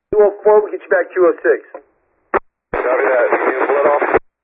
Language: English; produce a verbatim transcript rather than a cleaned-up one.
two oh four, we'll get you back two oh six. Copy that. You blood off.